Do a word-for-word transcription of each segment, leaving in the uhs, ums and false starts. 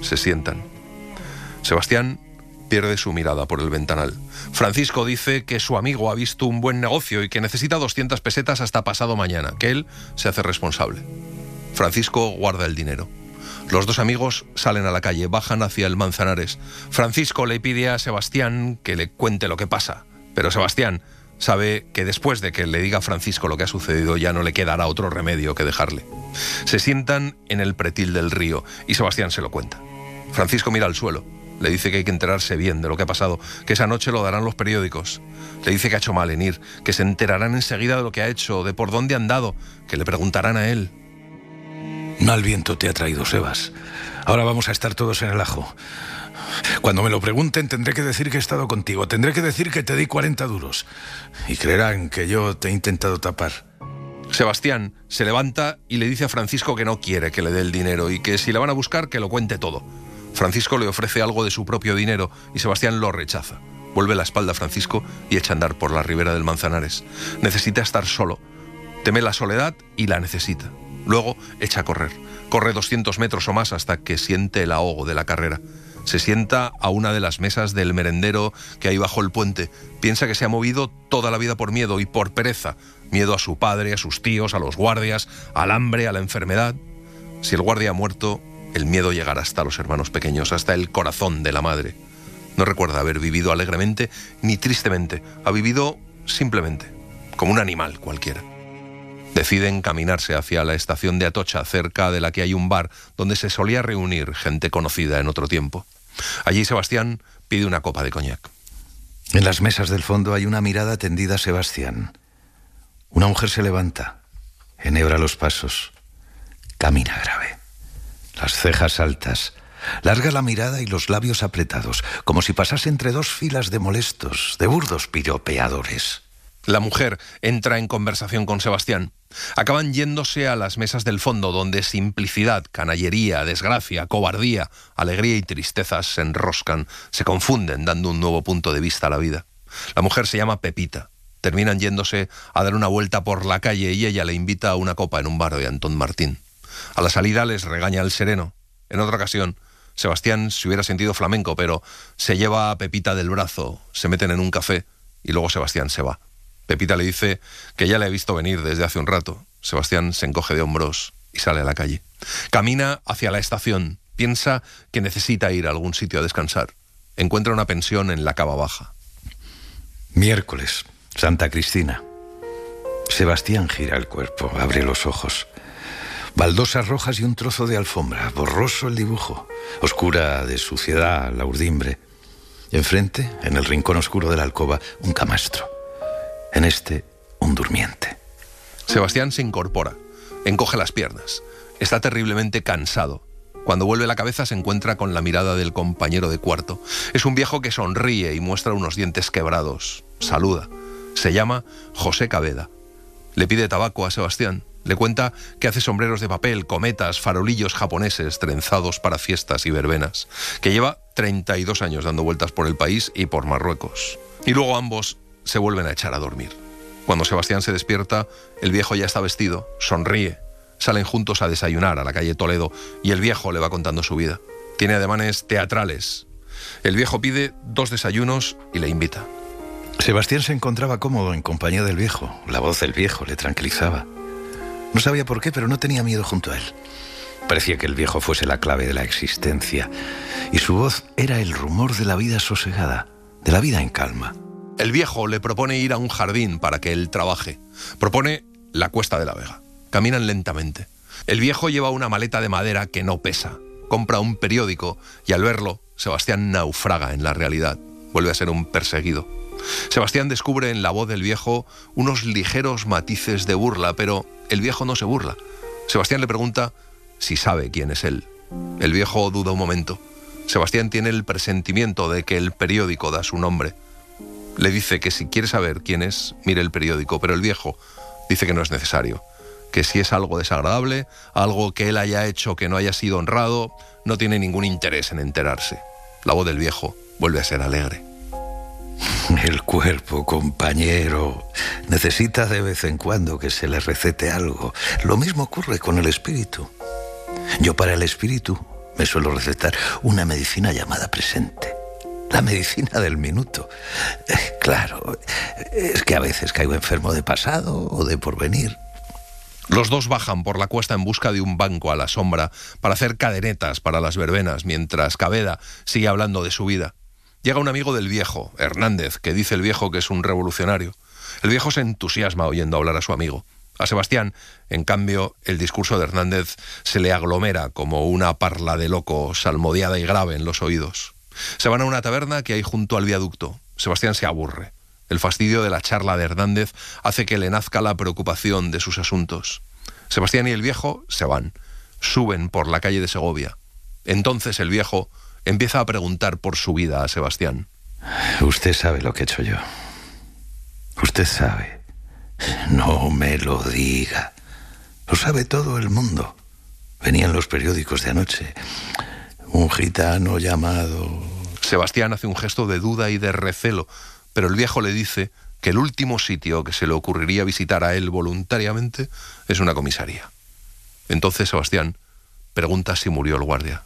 Se sientan. Sebastián pierde su mirada por el ventanal. Francisco dice que su amigo ha visto un buen negocio y que necesita doscientas pesetas hasta pasado mañana, que él se hace responsable. Francisco guarda el dinero. Los dos amigos salen a la calle, bajan hacia el Manzanares. Francisco le pide a Sebastián que le cuente lo que pasa, pero Sebastián sabe que después de que le diga a Francisco lo que ha sucedido ya no le quedará otro remedio que dejarle. Se sientan en el pretil del río y Sebastián se lo cuenta. Francisco mira al suelo, le dice que hay que enterarse bien de lo que ha pasado, que esa noche lo darán los periódicos. Le dice que ha hecho mal en ir, que se enterarán enseguida de lo que ha hecho, de por dónde ha andado, que le preguntarán a él. Mal viento te ha traído, Sebas. Ahora vamos a estar todos en el ajo. Cuando me lo pregunten tendré que decir que he estado contigo, tendré que decir que te di cuarenta duros. Y creerán que yo te he intentado tapar. Sebastián se levanta y le dice a Francisco que no quiere que le dé el dinero y que si le van a buscar que lo cuente todo. Francisco le ofrece algo de su propio dinero y Sebastián lo rechaza. Vuelve la espalda a Francisco y echa a andar por la ribera del Manzanares. Necesita estar solo. Teme la soledad y la necesita. Luego echa a correr. Corre doscientos metros o más hasta que siente el ahogo de la carrera. Se sienta a una de las mesas del merendero que hay bajo el puente. Piensa que se ha movido toda la vida por miedo y por pereza. Miedo a su padre, a sus tíos, a los guardias, al hambre, a la enfermedad. Si el guardia ha muerto, el miedo llegará hasta los hermanos pequeños, hasta el corazón de la madre. No recuerda haber vivido alegremente ni tristemente. Ha vivido simplemente, como un animal cualquiera. Deciden caminarse hacia la estación de Atocha, cerca de la que hay un bar donde se solía reunir gente conocida en otro tiempo. Allí Sebastián pide una copa de coñac. En las mesas del fondo hay una mirada tendida a Sebastián. Una mujer se levanta, enhebra los pasos, camina grave, las cejas altas, larga la mirada y los labios apretados, como si pasase entre dos filas de molestos, de burdos piropeadores. La mujer entra en conversación con Sebastián. Acaban yéndose a las mesas del fondo, donde simplicidad, canallería, desgracia, cobardía, alegría y tristezas se enroscan, se confunden, dando un nuevo punto de vista a la vida. La mujer se llama Pepita. Terminan yéndose a dar una vuelta por la calle y ella le invita a una copa en un bar de Antón Martín. A la salida les regaña el sereno. En otra ocasión, Sebastián se hubiera sentido flamenco, pero se lleva a Pepita del brazo, se meten en un café y luego Sebastián se va. Pepita le dice que ya le ha visto venir desde hace un rato. Sebastián se encoge de hombros y sale a la calle. Camina hacia la estación. Piensa que necesita ir a algún sitio a descansar. Encuentra una pensión en la Cava Baja. Miércoles, Santa Cristina. Sebastián gira el cuerpo, abre los ojos. Baldosas rojas y un trozo de alfombra, borroso el dibujo, oscura de suciedad la urdimbre. Enfrente, en el rincón oscuro de la alcoba, un camastro. En este, un durmiente. Sebastián se incorpora, encoge las piernas. Está terriblemente cansado. Cuando vuelve la cabeza se encuentra con la mirada del compañero de cuarto. Es un viejo que sonríe y muestra unos dientes quebrados. Saluda. Se llama José Cabeda. Le pide tabaco a Sebastián. Le cuenta que hace sombreros de papel, cometas, farolillos japoneses trenzados para fiestas y verbenas. Que lleva treinta y dos años dando vueltas por el país y por Marruecos. Y luego ambos se vuelven a echar a dormir. Cuando Sebastián se despierta, el viejo ya está vestido, sonríe. Salen juntos a desayunar a la calle Toledo y el viejo le va contando su vida. Tiene ademanes teatrales. El viejo pide dos desayunos y le invita. Sebastián se encontraba cómodo en compañía del viejo. La voz del viejo le tranquilizaba. No sabía por qué, pero no tenía miedo junto a él. Parecía que el viejo fuese la clave de la existencia y su voz era el rumor de la vida sosegada, de la vida en calma. El viejo le propone ir a un jardín para que él trabaje. Propone la Cuesta de la Vega. Caminan lentamente. El viejo lleva una maleta de madera que no pesa. Compra un periódico y al verlo, Sebastián naufraga en la realidad. Vuelve a ser un perseguido. Sebastián descubre en la voz del viejo unos ligeros matices de burla, pero el viejo no se burla. Sebastián le pregunta si sabe quién es él. El viejo duda un momento. Sebastián tiene el presentimiento de que el periódico da su nombre. Le dice que si quiere saber quién es, mire el periódico, pero el viejo dice que no es necesario, que si es algo desagradable, algo que él haya hecho que no haya sido honrado, no tiene ningún interés en enterarse. La voz del viejo vuelve a ser alegre. El cuerpo, compañero, necesita de vez en cuando que se le recete algo. Lo mismo ocurre con el espíritu. Yo para el espíritu me suelo recetar una medicina llamada presente. La medicina del minuto. Eh, claro, es que a veces caigo enfermo de pasado o de porvenir. Los dos bajan por la cuesta en busca de un banco a la sombra para hacer cadenetas para las verbenas, mientras Caveda sigue hablando de su vida. Llega un amigo del viejo, Hernández, que dice el viejo que es un revolucionario. El viejo se entusiasma oyendo hablar a su amigo. A Sebastián, en cambio, el discurso de Hernández se le aglomera como una parla de loco, salmodiada y grave en los oídos. Se van a una taberna que hay junto al viaducto. Sebastián se aburre. El fastidio de la charla de Hernández hace que le nazca la preocupación de sus asuntos. Sebastián y el viejo se van. Suben por la calle de Segovia. Entonces el viejo empieza a preguntar por su vida a Sebastián. Usted sabe lo que he hecho yo. Usted sabe. No me lo diga. Lo sabe todo el mundo. Venían los periódicos de anoche. Un gitano llamado... Sebastián hace un gesto de duda y de recelo, pero el viejo le dice que el último sitio que se le ocurriría visitar a él voluntariamente es una comisaría. Entonces Sebastián pregunta si murió el guardia.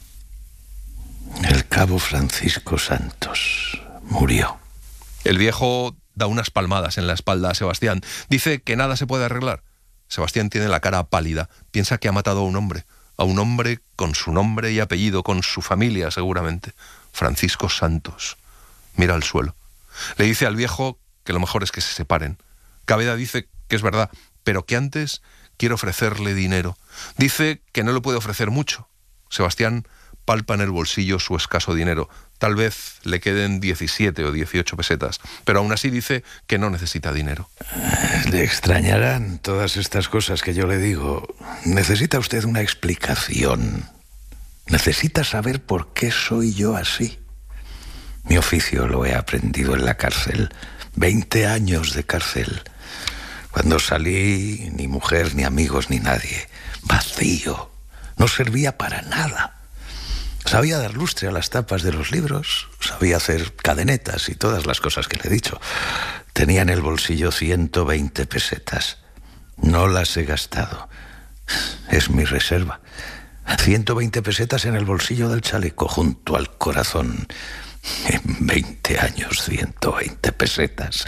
El cabo Francisco Santos murió. El viejo da unas palmadas en la espalda a Sebastián. Dice que nada se puede arreglar. Sebastián tiene la cara pálida. Piensa que ha matado a un hombre. A un hombre con su nombre y apellido, con su familia seguramente. Francisco Santos. Mira al suelo. Le dice al viejo que lo mejor es que se separen. Caveda dice que es verdad, pero que antes quiere ofrecerle dinero. Dice que no le puede ofrecer mucho. Sebastián palpa en el bolsillo su escaso dinero. Tal vez le queden diecisiete o dieciocho pesetas, pero aún así dice que no necesita dinero. Le extrañarán todas estas cosas que yo le digo. Necesita usted una explicación. Necesita saber por qué soy yo así. Mi oficio lo he aprendido en la cárcel. Veinte años de cárcel. Cuando salí, ni mujer, ni amigos, ni nadie. Vacío. No servía para nada. Sabía dar lustre a las tapas de los libros, sabía hacer cadenetas y todas las cosas que le he dicho. Tenía en el bolsillo ciento veinte pesetas. No las he gastado. Es mi reserva. ciento veinte pesetas en el bolsillo del chaleco, junto al corazón. En veinte años, ciento veinte pesetas.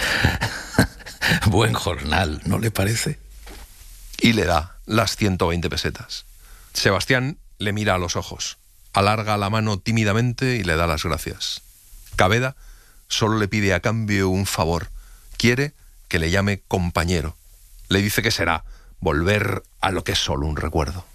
Buen jornal, ¿no le parece? Y le da las ciento veinte pesetas. Sebastián le mira a los ojos. Alarga la mano tímidamente y le da las gracias. Caveda solo le pide a cambio un favor. Quiere que le llame compañero. Le dice que será volver a lo que es solo un recuerdo.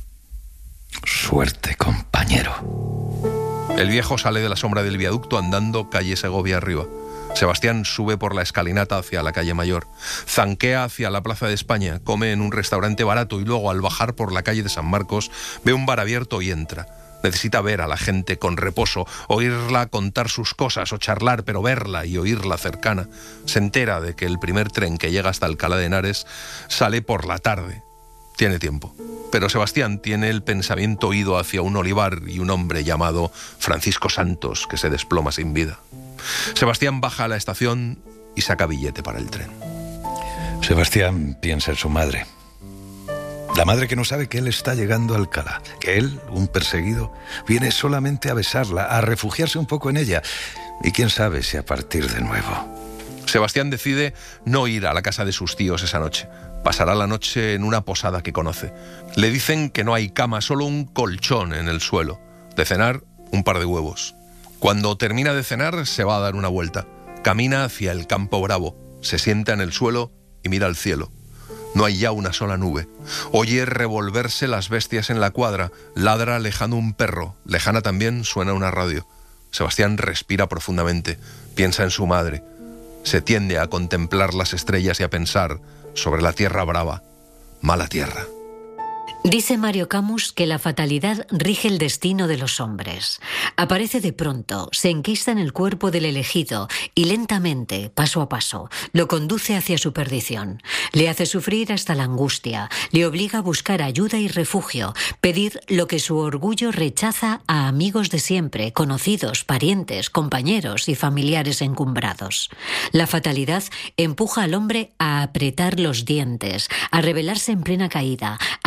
Suerte, compañero. El viejo sale de la sombra del viaducto andando calle Segovia arriba. Sebastián sube por la escalinata hacia la calle Mayor. Zanquea hacia la Plaza de España, come en un restaurante barato y luego, al bajar por la calle de San Marcos, ve un bar abierto y entra. Necesita ver a la gente con reposo, oírla contar sus cosas o charlar, pero verla y oírla cercana. Se entera de que el primer tren que llega hasta Alcalá de Henares sale por la tarde. Tiene tiempo. Pero Sebastián tiene el pensamiento ido hacia un olivar y un hombre llamado Francisco Santos que se desploma sin vida. Sebastián baja a la estación y saca billete para el tren. Sebastián piensa en su madre. La madre que no sabe que él está llegando a Alcalá, que él, un perseguido, viene solamente a besarla, a refugiarse un poco en ella, y quién sabe si a partir de nuevo. Sebastián decide no ir a la casa de sus tíos esa noche. Pasará la noche en una posada que conoce. Le dicen que no hay cama, solo un colchón en el suelo. De cenar, un par de huevos. Cuando termina de cenar, se va a dar una vuelta. Camina hacia el Campo Bravo, se sienta en el suelo y mira al cielo. No hay ya una sola nube. Oye revolverse las bestias en la cuadra. Ladra lejano un perro. Lejana también suena una radio. Sebastián respira profundamente. Piensa en su madre. Se tiende a contemplar las estrellas y a pensar sobre la tierra brava. Mala tierra. Dice Mario Camus que la fatalidad rige el destino de los hombres. Aparece de pronto, se enquista en el cuerpo del elegido y lentamente, paso a paso, lo conduce hacia su perdición. Le hace sufrir hasta la angustia, le obliga a buscar ayuda y refugio, pedir lo que su orgullo rechaza a amigos de siempre, conocidos, parientes, compañeros y familiares encumbrados. La fatalidad empuja al hombre a apretar los dientes, a rebelarse en plena caída, a evitar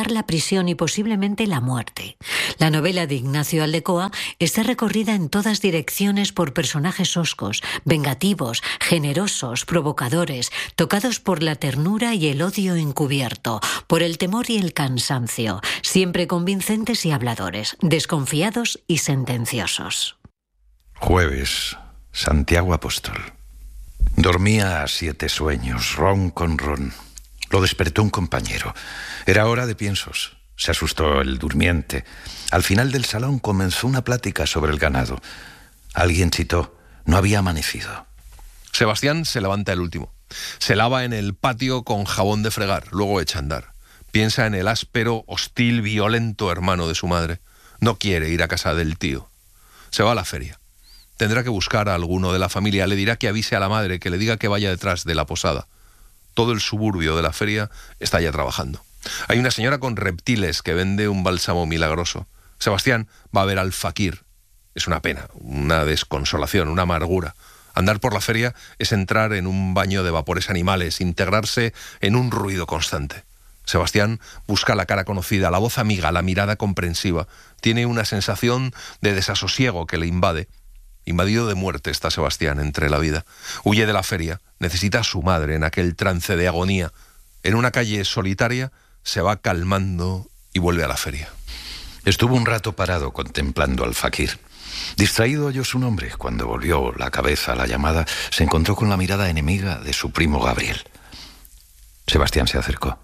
evitar la prisión y posiblemente la muerte. La novela de Ignacio Aldecoa está recorrida en todas direcciones por personajes hoscos, vengativos, generosos, provocadores, tocados por la ternura y el odio encubierto, por el temor y el cansancio, siempre convincentes y habladores, desconfiados y sentenciosos. Jueves, Santiago Apóstol. Dormía a siete sueños, ron con ron. Lo despertó un compañero. Era hora de piensos. Se asustó el durmiente. Al final del salón comenzó una plática sobre el ganado. Alguien chitó. No había amanecido. Sebastián se levanta el último. Se lava en el patio con jabón de fregar, luego echa a andar. Piensa en el áspero, hostil, violento hermano de su madre. No quiere ir a casa del tío. Se va a la feria. Tendrá que buscar a alguno de la familia. Le dirá que avise a la madre, que le diga que vaya detrás de la posada. Todo el suburbio de la feria está ya trabajando. Hay una señora con reptiles que vende un bálsamo milagroso. Sebastián va a ver al fakir. Es una pena, una desconsolación, una amargura. Andar por la feria es entrar en un baño de vapores animales, integrarse en un ruido constante. Sebastián busca la cara conocida, la voz amiga, la mirada comprensiva. Tiene una sensación de desasosiego que le invade. Invadido de muerte está Sebastián entre la vida. Huye de la feria, necesita a su madre en aquel trance de agonía. En una calle solitaria se va calmando y vuelve a la feria. Estuvo un rato parado contemplando al fakir. Distraído oyó su nombre. Cuando volvió la cabeza a la llamada, se encontró con la mirada enemiga de su primo Gabriel. Sebastián se acercó.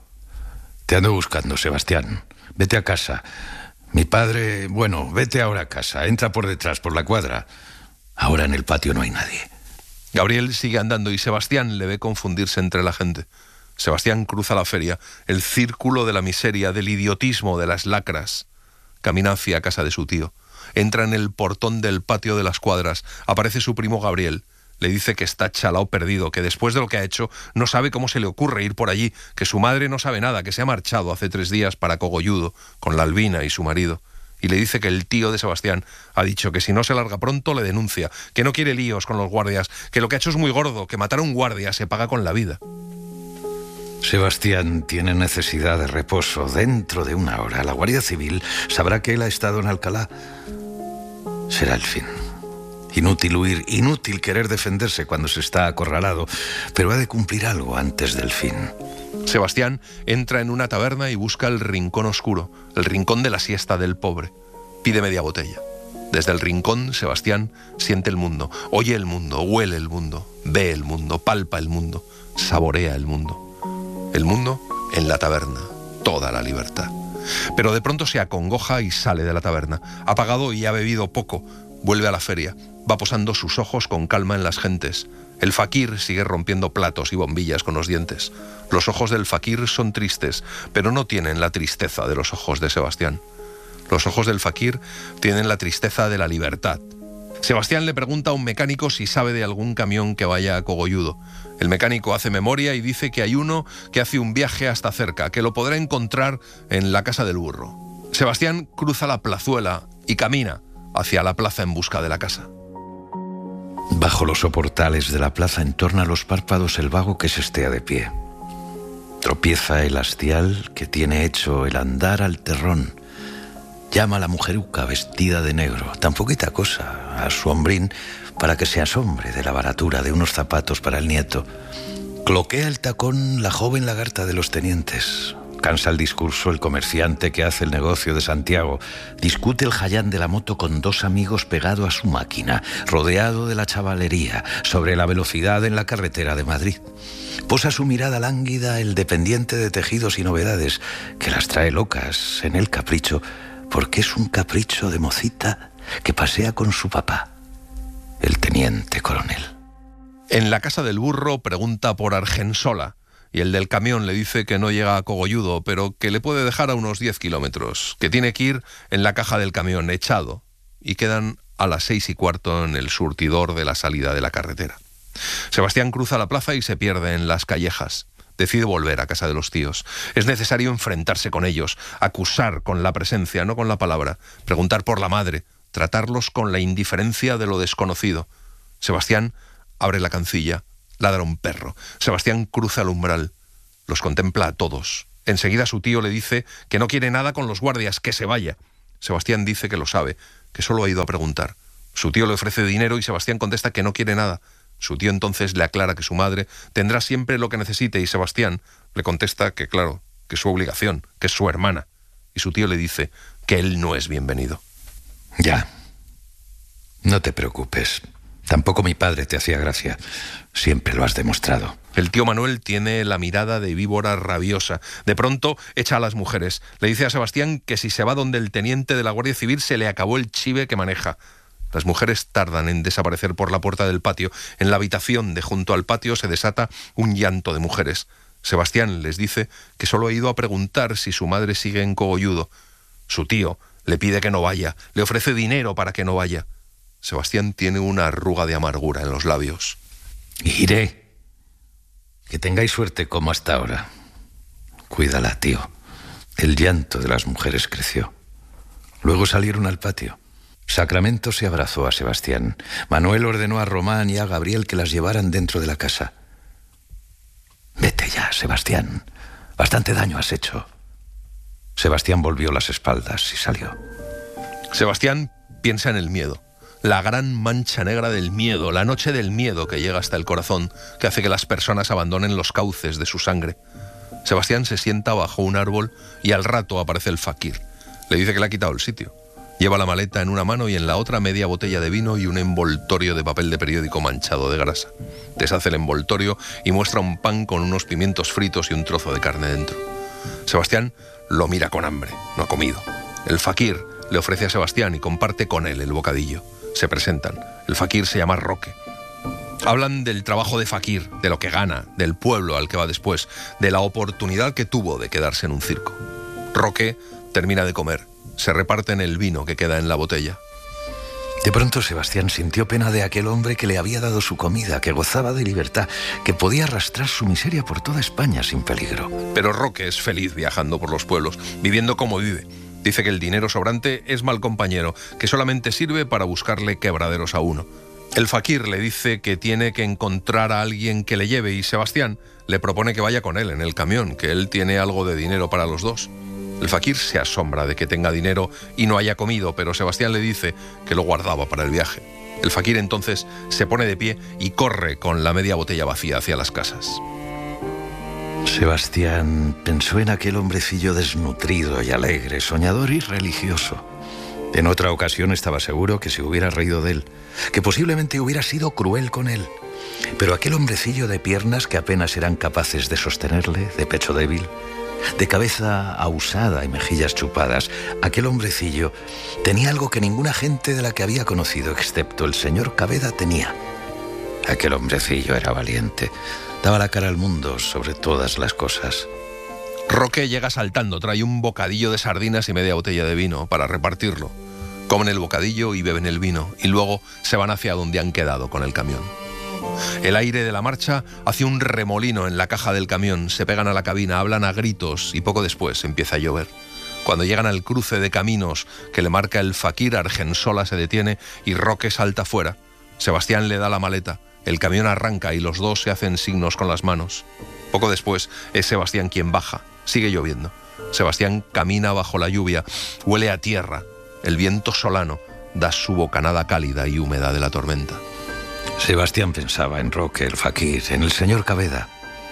Te ando buscando, Sebastián. Vete a casa. Mi padre... Bueno, vete ahora a casa. Entra por detrás, por la cuadra. Ahora en el patio no hay nadie. Gabriel sigue andando y Sebastián le ve confundirse entre la gente. Sebastián cruza la feria, el círculo de la miseria, del idiotismo, de las lacras. Camina hacia casa de su tío. Entra en el portón del patio de las cuadras. Aparece su primo Gabriel. Le dice que está chalao perdido, que después de lo que ha hecho no sabe cómo se le ocurre ir por allí, que su madre no sabe nada, que se ha marchado hace tres días para Cogolludo con la Albina y su marido. Y le dice que el tío de Sebastián ha dicho que si no se larga pronto le denuncia, que no quiere líos con los guardias, que lo que ha hecho es muy gordo, que matar a un guardia se paga con la vida. Sebastián tiene necesidad de reposo. Dentro de una hora la Guardia Civil sabrá que él ha estado en Alcalá. Será el fin. Inútil huir, inútil querer defenderse cuando se está acorralado, pero ha de cumplir algo antes del fin. Sebastián entra en una taberna y busca el rincón oscuro, el rincón de la siesta del pobre. Pide media botella. Desde el rincón, Sebastián siente el mundo, oye el mundo, huele el mundo, ve el mundo, palpa el mundo, saborea el mundo. El mundo en la taberna, toda la libertad. Pero de pronto se acongoja y sale de la taberna. Ha pagado y ha bebido poco. Vuelve a la feria. Va posando sus ojos con calma en las gentes. El fakir sigue rompiendo platos y bombillas con los dientes. Los ojos del fakir son tristes, pero no tienen la tristeza de los ojos de Sebastián. Los ojos del fakir tienen la tristeza de la libertad. Sebastián le pregunta a un mecánico si sabe de algún camión que vaya a Cogolludo. El mecánico hace memoria y dice que hay uno que hace un viaje hasta cerca, que lo podrá encontrar en la Casa del Burro. Sebastián cruza la plazuela y camina hacia la plaza en busca de la casa. Bajo los soportales de la plaza entorna los párpados el vago que se estea de pie. Tropieza el hastial que tiene hecho el andar al terrón. Llama a la mujeruca vestida de negro, tan poquita cosa, a su hombrín para que se asombre de la baratura de unos zapatos para el nieto. Cloquea el tacón la joven lagarta de los tenientes. Cansa el discurso el comerciante que hace el negocio de Santiago. Discute el jayán de la moto con dos amigos pegado a su máquina, rodeado de la chavalería, sobre la velocidad en la carretera de Madrid. Posa su mirada lánguida el dependiente de tejidos y novedades, que las trae locas en el capricho, porque es un capricho de mocita que pasea con su papá, el teniente coronel. En la Casa del Burro pregunta por Argensola, y el del camión le dice que no llega a Cogolludo, pero que le puede dejar a unos diez kilómetros, que tiene que ir en la caja del camión, echado, y quedan a las seis y cuarto en el surtidor de la salida de la carretera. Sebastián cruza la plaza y se pierde en las callejas. Decide volver a casa de los tíos. Es necesario enfrentarse con ellos, acusar con la presencia, no con la palabra, preguntar por la madre, tratarlos con la indiferencia de lo desconocido. Sebastián abre la cancilla, ladra un perro. Sebastián cruza el umbral, los contempla a todos, Enseguida su tío le dice que no quiere nada con los guardias, que se vaya. Sebastián dice que lo sabe, que solo ha ido a preguntar. Su tío le ofrece dinero y Sebastián contesta que no quiere nada. Su tío entonces le aclara que su madre tendrá siempre lo que necesite y Sebastián le contesta que claro, que es su obligación, que es su hermana. Y su tío le dice que él no es bienvenido. Ya. No te preocupes. Tampoco mi padre te hacía gracia. Siempre lo has demostrado. El tío Manuel tiene la mirada de víbora rabiosa. De pronto echa a las mujeres. Le dice a Sebastián que si se va donde el teniente de la Guardia Civil se le acabó el chive que maneja. Las mujeres tardan en desaparecer por la puerta del patio. En la habitación de junto al patio se desata un llanto de mujeres. Sebastián les dice que solo ha ido a preguntar si su madre sigue en Cogolludo. Su tío le pide que no vaya, le ofrece dinero para que no vaya. Sebastián tiene una arruga de amargura en los labios. Iré. Que tengáis suerte como hasta ahora. Cuídala, tío. El llanto de las mujeres creció. Luego salieron al patio. Sacramento se abrazó a Sebastián. Manuel ordenó a Román y a Gabriel que las llevaran dentro de la casa. Vete ya, Sebastián. Bastante daño has hecho. Sebastián volvió las espaldas y salió. Sebastián piensa en el miedo. La gran mancha negra del miedo, la noche del miedo que llega hasta el corazón, que hace que las personas abandonen los cauces de su sangre. Sebastián se sienta bajo un árbol y al rato aparece el fakir. Le dice que le ha quitado el sitio. Lleva la maleta en una mano y en la otra media botella de vino y un envoltorio de papel de periódico manchado de grasa. Deshace el envoltorio y muestra un pan con unos pimientos fritos y un trozo de carne dentro. Sebastián lo mira con hambre, no ha comido. El fakir le ofrece a Sebastián y comparte con él el bocadillo. Se presentan. El fakir se llama Roque. Hablan del trabajo de fakir, de lo que gana, del pueblo al que va después, de la oportunidad que tuvo de quedarse en un circo. Roque termina de comer. Se reparten el vino que queda en la botella. De pronto Sebastián sintió pena de aquel hombre que le había dado su comida, que gozaba de libertad, que podía arrastrar su miseria por toda España sin peligro. Pero Roque es feliz viajando por los pueblos, viviendo como vive. Dice que el dinero sobrante es mal compañero, que solamente sirve para buscarle quebraderos a uno. El fakir le dice que tiene que encontrar a alguien que le lleve y Sebastián le propone que vaya con él en el camión, que él tiene algo de dinero para los dos. El fakir se asombra de que tenga dinero y no haya comido, pero Sebastián le dice que lo guardaba para el viaje. El fakir entonces se pone de pie y corre con la media botella vacía hacia las casas. Sebastián pensó en aquel hombrecillo desnutrido y alegre, soñador y religioso. En otra ocasión estaba seguro que se hubiera reído de él, que posiblemente hubiera sido cruel con él. Pero aquel hombrecillo de piernas que apenas eran capaces de sostenerle, de pecho débil, de cabeza ahusada y mejillas chupadas, aquel hombrecillo tenía algo que ninguna gente de la que había conocido, excepto el señor Caveda, tenía. Aquel hombrecillo era valiente. Daba la cara al mundo sobre todas las cosas. Roque llega saltando, trae un bocadillo de sardinas y media botella de vino para repartirlo. Comen el bocadillo y beben el vino, y luego se van hacia donde han quedado con el camión. El aire de la marcha hace un remolino en la caja del camión, se pegan a la cabina, hablan a gritos y poco después empieza a llover. Cuando llegan al cruce de caminos que le marca el fakir, Argensola se detiene y Roque salta fuera. Sebastián le da la maleta. El camión arranca y los dos se hacen signos con las manos. Poco después es Sebastián quien baja. Sigue lloviendo. Sebastián camina bajo la lluvia. Huele a tierra. El viento solano da su bocanada cálida y húmeda de la tormenta. Sebastián pensaba en Roque, el fakir, en el señor Caveda.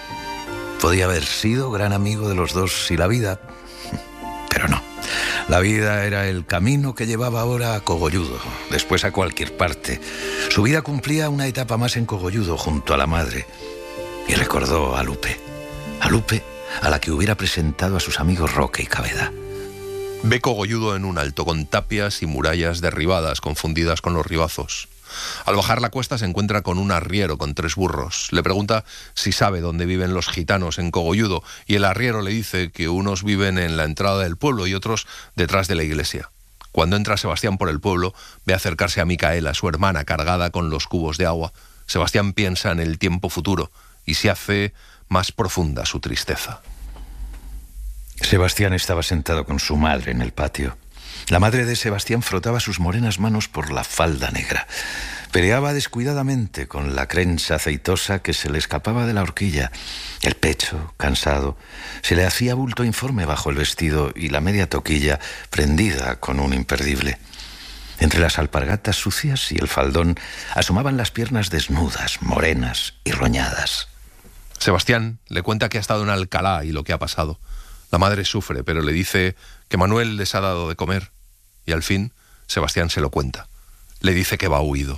Podía haber sido gran amigo de los dos y la vida... Pero no. La vida era el camino que llevaba ahora a Cogolludo, después a cualquier parte. Su vida cumplía una etapa más en Cogolludo, junto a la madre. Y recordó a Lupe. A Lupe, a la que hubiera presentado a sus amigos Roque y Caveda. Ve Cogolludo en un alto, con tapias y murallas derribadas, confundidas con los ribazos. Al bajar la cuesta se encuentra con un arriero con tres burros. Le pregunta si sabe dónde viven los gitanos en Cogolludo y el arriero le dice que unos viven en la entrada del pueblo y otros detrás de la iglesia. Cuando entra Sebastián por el pueblo, ve acercarse a Micaela, su hermana, cargada con los cubos de agua. Sebastián piensa en el tiempo futuro y se hace más profunda su tristeza. Sebastián estaba sentado con su madre en el patio. La madre de Sebastián frotaba sus morenas manos por la falda negra. Peleaba descuidadamente con la crencha aceitosa que se le escapaba de la horquilla. El pecho, cansado, se le hacía bulto informe bajo el vestido y la media toquilla prendida con un imperdible. Entre las alpargatas sucias y el faldón asomaban las piernas desnudas, morenas y roñadas. Sebastián le cuenta que ha estado en Alcalá y lo que ha pasado. La madre sufre, pero le dice que Manuel les ha dado de comer. Y al fin, Sebastián se lo cuenta. Le dice que va huido.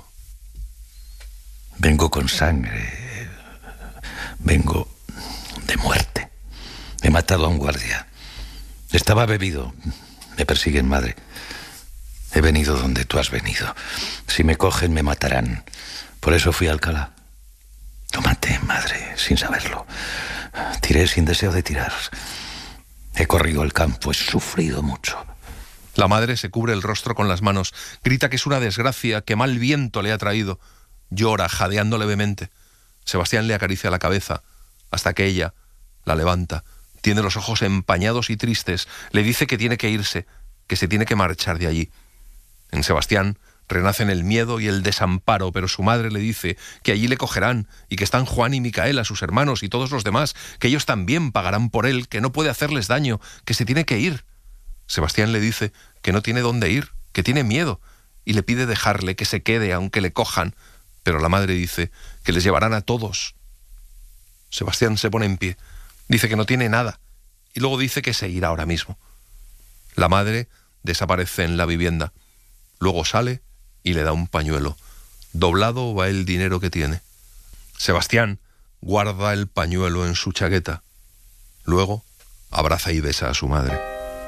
Vengo con sangre. Vengo de muerte. He matado a un guardia. Estaba bebido. Me persiguen, madre. He venido donde tú has venido. Si me cogen, me matarán. Por eso fui a Alcalá. Lo maté, madre, sin saberlo. Tiré sin deseo de tirar. He corrido al campo, he sufrido mucho. La madre se cubre el rostro con las manos. Grita que es una desgracia, que mal viento le ha traído. Llora, jadeando levemente. Sebastián le acaricia la cabeza, hasta que ella la levanta. Tiene los ojos empañados y tristes. Le dice que tiene que irse, que se tiene que marchar de allí. En Sebastián renacen el miedo y el desamparo, pero su madre le dice que allí le cogerán y que están Juan y Micaela, sus hermanos y todos los demás, que ellos también pagarán por él, que no puede hacerles daño, que se tiene que ir. Sebastián le dice que no tiene dónde ir, que tiene miedo, y le pide dejarle, que se quede aunque le cojan, pero la madre dice que les llevarán a todos. Sebastián se pone en pie, dice que no tiene nada, y luego dice que se irá ahora mismo. La madre desaparece en la vivienda, luego sale y le da un pañuelo. Doblado va el dinero que tiene. Sebastián guarda el pañuelo en su chaqueta. Luego abraza y besa a su madre.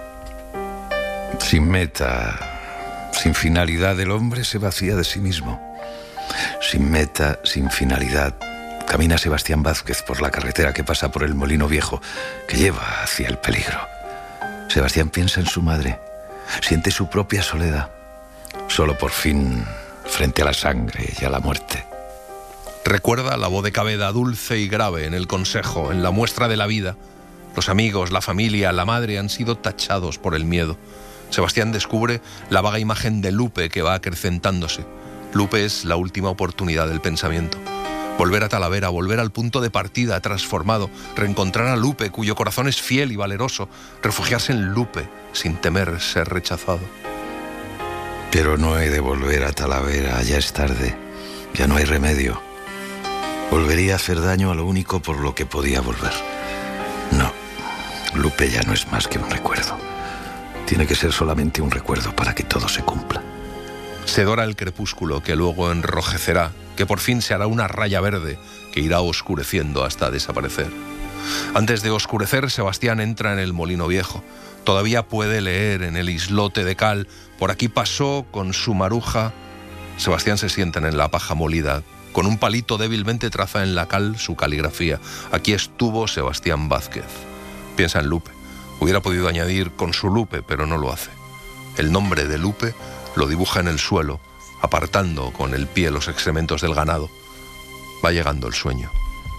Sin meta, sin finalidad, el hombre se vacía de sí mismo. Sin meta, sin finalidad, camina Sebastián Vázquez por la carretera que pasa por el Molino Viejo, que lleva hacia el peligro. Sebastián piensa en su madre, siente su propia soledad, solo por fin frente a la sangre y a la muerte. Recuerda la voz de Caveda, dulce y grave, en el consejo, en la muestra de la vida. Los amigos, la familia, la madre han sido tachados por el miedo. Sebastián descubre la vaga imagen de Lupe que va acrecentándose. Lupe es la última oportunidad del pensamiento. Volver a Talavera, volver al punto de partida transformado, reencontrar a Lupe, cuyo corazón es fiel y valeroso, refugiarse en Lupe sin temer ser rechazado. Pero no he de volver a Talavera, ya es tarde, ya no hay remedio. Volvería a hacer daño a lo único por lo que podía volver. No, Lupe ya no es más que un recuerdo. Tiene que ser solamente un recuerdo para que todo se cumpla. Se dora el crepúsculo, que luego enrojecerá, que por fin se hará una raya verde que irá oscureciendo hasta desaparecer. Antes de oscurecer, Sebastián entra en el Molino Viejo. Todavía puede leer en el islote de cal: por aquí pasó con su maruja. Sebastián se sienta en la paja molida. Con un palito débilmente traza en la cal su caligrafía. Aquí estuvo Sebastián Vázquez. Piensa en Lupe. Hubiera podido añadir con su Lupe, pero no lo hace. El nombre de Lupe lo dibuja en el suelo, apartando con el pie los excrementos del ganado. Va llegando el sueño.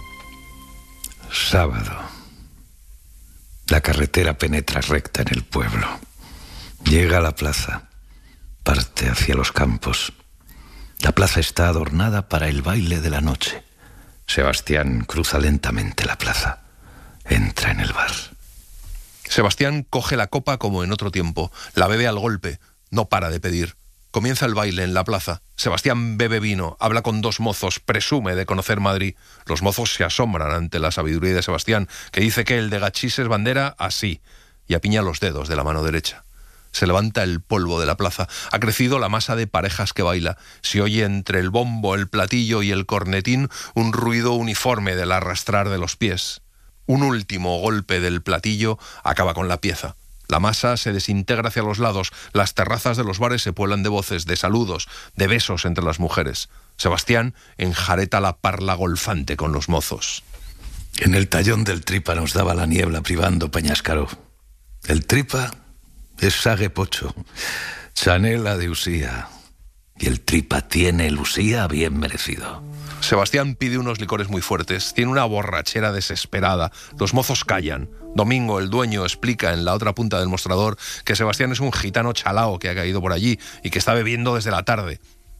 Sábado. La carretera penetra recta en el pueblo. Llega a la plaza. Parte hacia los campos. La plaza está adornada para el baile de la noche. Sebastián cruza lentamente la plaza. Entra en el bar. Sebastián coge la copa como en otro tiempo. La bebe al golpe. No para de pedir. Comienza el baile en la plaza. Sebastián bebe vino, habla con dos mozos, presume de conocer Madrid. Los mozos se asombran ante la sabiduría de Sebastián, que dice que el de Gachís es bandera así, y apiña los dedos de la mano derecha. Se levanta el polvo de la plaza. Ha crecido la masa de parejas que baila. Se oye entre el bombo, el platillo y el cornetín un ruido uniforme del arrastrar de los pies. Un último golpe del platillo acaba con la pieza. La masa se desintegra hacia los lados. Las terrazas de los bares se pueblan de voces, de saludos, de besos entre las mujeres. Sebastián enjareta la parla golfante con los mozos. En el tallón del Tripa nos daba la niebla privando Peñascaró. El Tripa es Sague Pocho, Chanela de Usía. Y el Tripa tiene el Usía bien merecido. Sebastián pide unos licores muy fuertes. Tiene una borrachera desesperada. Los mozos callan. Domingo, el dueño, explica en la otra punta del mostrador que Sebastián es un gitano chalao que ha caído por allí y que está bebiendo desde la tarde.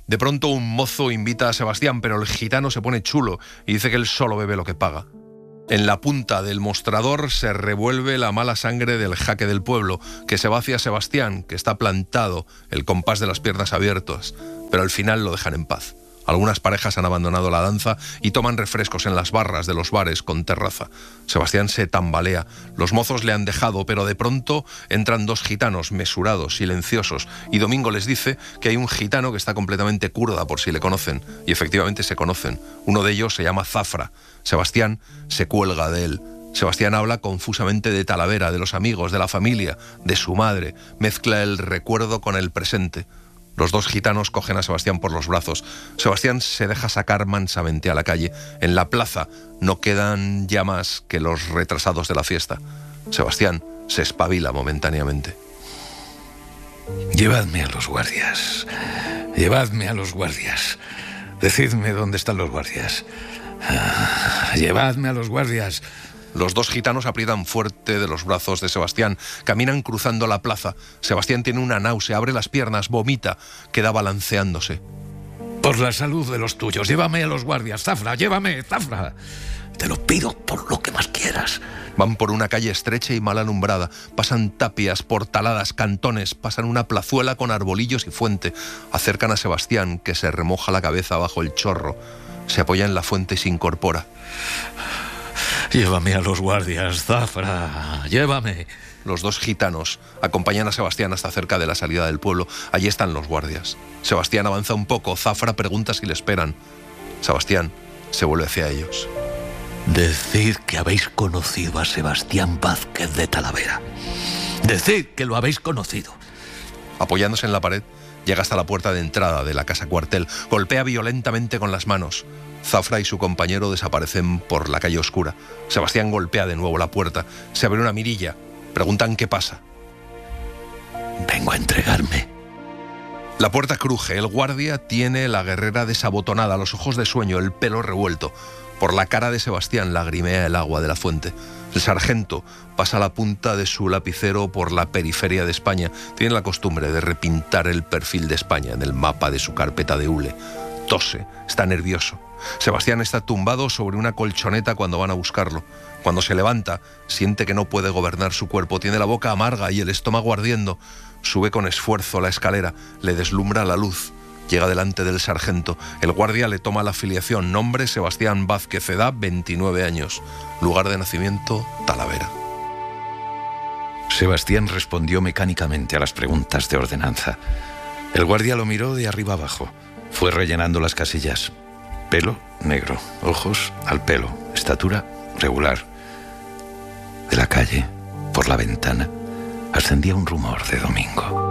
De pronto un mozo invita a Sebastián, pero el gitano se pone chulo y dice que él solo bebe lo que paga. En la punta del mostrador se revuelve la mala sangre del jaque del pueblo, que se va hacia Sebastián, que está plantado, el compás de las piernas abiertas, pero al final lo dejan en paz. Algunas parejas han abandonado la danza y toman refrescos en las barras de los bares con terraza. Sebastián se tambalea. Los mozos le han dejado, pero de pronto entran dos gitanos mesurados, silenciosos, y Domingo les dice que hay un gitano que está completamente kurda, por si le conocen. Y efectivamente se conocen. Uno de ellos se llama Zafra. Sebastián se cuelga de él. Sebastián habla confusamente de Talavera, de los amigos, de la familia, de su madre. Mezcla el recuerdo con el presente. Los dos gitanos cogen a Sebastián por los brazos. Sebastián se deja sacar mansamente a la calle. En la plaza no quedan ya más que los retrasados de la fiesta. Sebastián se espabila momentáneamente. Llevadme a los guardias. Llevadme a los guardias. Decidme dónde están los guardias. Ah, llevadme a los guardias. Los dos gitanos aprietan fuerte de los brazos de Sebastián, caminan cruzando la plaza. Sebastián tiene una náusea, abre las piernas, vomita, queda balanceándose. Por la salud de los tuyos, llévame a los guardias, Zafra, llévame, Zafra. Te lo pido por lo que más quieras. Van por una calle estrecha y mal alumbrada, pasan tapias, portaladas, cantones, pasan una plazuela con arbolillos y fuente. Acercan a Sebastián, que se remoja la cabeza bajo el chorro. Se apoya en la fuente y se incorpora. Llévame a los guardias, Zafra, llévame. Los dos gitanos acompañan a Sebastián hasta cerca de la salida del pueblo. Allí están los guardias. Sebastián avanza un poco, Zafra pregunta si le esperan. Sebastián se vuelve hacia ellos. Decid que habéis conocido a Sebastián Vázquez de Talavera. Decid que lo habéis conocido. Apoyándose en la pared, llega hasta la puerta de entrada de la casa cuartel. Golpea violentamente con las manos. Zafra y su compañero desaparecen por la calle oscura. Sebastián golpea de nuevo la puerta. Se abre una mirilla. Preguntan qué pasa. Vengo a entregarme. La puerta cruje. El guardia tiene la guerrera desabotonada, los ojos de sueño, el pelo revuelto. Por la cara de Sebastián lagrimea el agua de la fuente. El sargento pasa la punta de su lapicero por la periferia de España. Tiene la costumbre de repintar el perfil de España en el mapa de su carpeta de hule. Tose, está nervioso. Sebastián está tumbado sobre una colchoneta cuando van a buscarlo. Cuando se levanta, siente que no puede gobernar su cuerpo. Tiene la boca amarga y el estómago ardiendo. Sube con esfuerzo la escalera. Le deslumbra la luz. Llega delante del sargento. El guardia le toma la afiliación. Nombre: Sebastián Vázquez, edad veintinueve años. Lugar de nacimiento: Talavera. Sebastián respondió mecánicamente a las preguntas de ordenanza. El guardia lo miró de arriba abajo. Fue rellenando las casillas. Pelo negro, ojos al pelo, estatura regular. De la calle, por la ventana, ascendía un rumor de domingo.